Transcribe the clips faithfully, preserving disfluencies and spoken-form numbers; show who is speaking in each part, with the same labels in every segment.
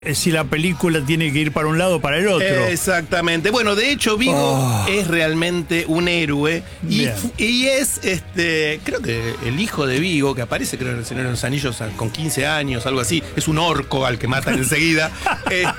Speaker 1: Si la película tiene que ir para un lado o para el otro.
Speaker 2: Exactamente. Bueno, de hecho, Viggo oh. es realmente un héroe. Y, y es, este creo que el hijo de Viggo, que aparece, creo, en El Señor de los Anillos con quince años, algo así. Es un orco al que matan enseguida. este,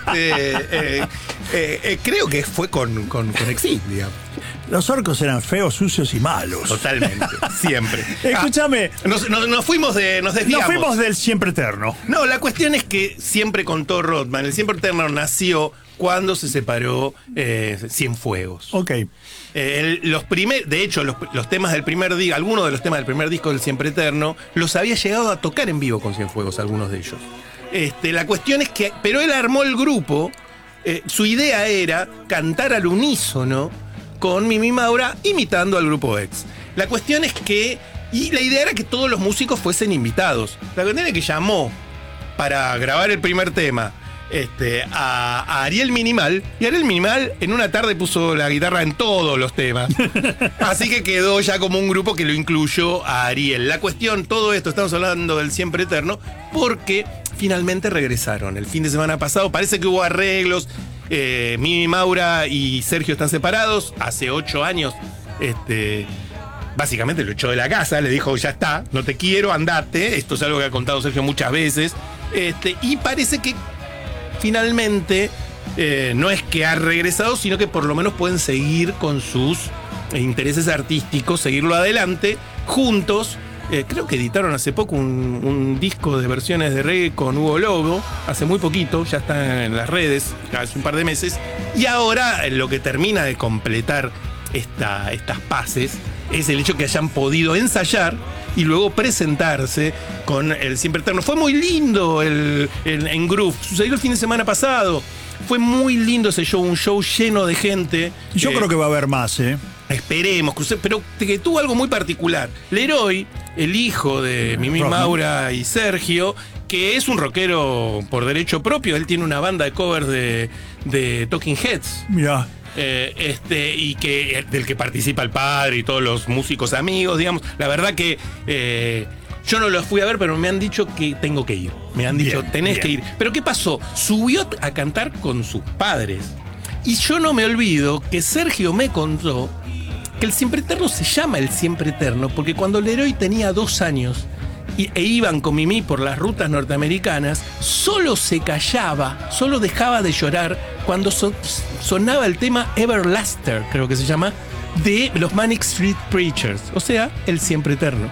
Speaker 2: eh, eh, eh, creo que fue con, con, con Exit, digamos.
Speaker 1: Los orcos eran feos, sucios y malos.
Speaker 2: Totalmente, siempre.
Speaker 1: Escúchame.
Speaker 2: Ah, nos, nos, nos fuimos de. Nos desviamos.
Speaker 1: Nos fuimos del Siempre Eterno.
Speaker 2: No, la cuestión es que siempre contó Rodman. El Siempre Eterno nació cuando se separó eh, Cienfuegos.
Speaker 1: Ok.
Speaker 2: Eh, el, los primer, de hecho, los, los temas del primer disco, algunos de los temas del primer disco del Siempre Eterno, los había llegado a tocar en vivo con Cienfuegos, algunos de ellos. Este, la cuestión es que. Pero él armó el grupo. Eh, su idea era cantar al unísono con Mimi Maura imitando al grupo X. La cuestión es que, y la idea era que todos los músicos fuesen invitados. La cuestión es que llamó para grabar el primer tema este, a, a Ariel Minimal, y Ariel Minimal en una tarde puso la guitarra en todos los temas. Así que quedó ya como un grupo que lo incluyó a Ariel. La cuestión, todo esto, estamos hablando del Siempre Eterno, porque finalmente regresaron. El fin de semana pasado parece que hubo arreglos. Eh, Mimi Maura y Sergio están separados hace ocho años. Este, básicamente lo echó de la casa, le dijo: ya está, no te quiero, andate. Esto es algo que ha contado Sergio muchas veces. Este, y parece que finalmente eh, no es que ha regresado, sino que por lo menos pueden seguir con sus intereses artísticos, seguirlo adelante juntos. Eh, creo que editaron hace poco un, un disco de versiones de reggae con Hugo Lobo, hace muy poquito, ya está en las redes, hace un par de meses. Y ahora lo que termina de completar esta, estas paces es el hecho que hayan podido ensayar y luego presentarse con el Siempre Eterno. Fue muy lindo el, el, en Groove, sucedió el fin de semana pasado. Fue muy lindo ese show, un show lleno de gente.
Speaker 1: Yo eh, creo que va a haber más, ¿eh?
Speaker 2: Esperemos, pero que tuvo algo muy particular. Leroy, el hijo de Mimi Maura y Sergio, que es un rockero por derecho propio, él tiene una banda de covers de, de Talking Heads.
Speaker 1: Mirá.
Speaker 2: Eh, este, y que del que participa el padre y todos los músicos amigos, digamos. La verdad que eh, yo no los fui a ver, pero me han dicho que tengo que ir. Me han dicho, bien, tenés bien. que ir. Pero ¿qué pasó? Subió a cantar con sus padres. Y yo no me olvido que Sergio me contó que el Siempre Eterno se llama el Siempre Eterno porque cuando Leroy tenía dos años y, e iban con Mimi por las rutas norteamericanas, solo se callaba, solo dejaba de llorar cuando so, sonaba el tema Everlaster, creo que se llama, de los Manic Street Preachers, o sea, el Siempre Eterno.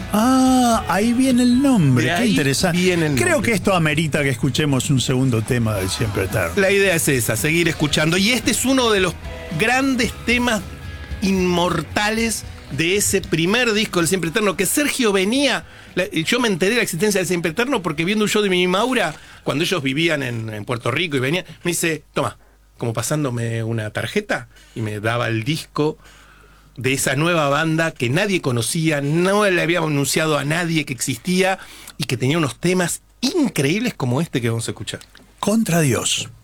Speaker 1: Ah, ahí viene el nombre, qué interesante.
Speaker 2: Viene el
Speaker 1: Creo
Speaker 2: nombre.
Speaker 1: que esto amerita que escuchemos un segundo tema del Siempre Eterno.
Speaker 2: La idea es esa, seguir escuchando. Y este es uno de los grandes temas inmortales de ese primer disco del Siempre Eterno, que Sergio venía, yo me enteré de la existencia del Siempre Eterno porque viendo un show de Mimi Maura, cuando ellos vivían en, en Puerto Rico y venían, me dice, toma, como pasándome una tarjeta, y me daba el disco de esa nueva banda que nadie conocía, no le habíamos anunciado a nadie que existía y que tenía unos temas increíbles como este que vamos a escuchar.
Speaker 1: Contra Dios.